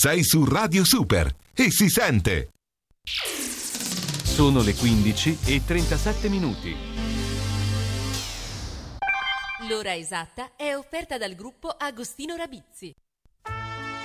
sei su Radio Super e si sente. Sono le 15:37. L'ora esatta è offerta dal gruppo Agostino Rabizzi.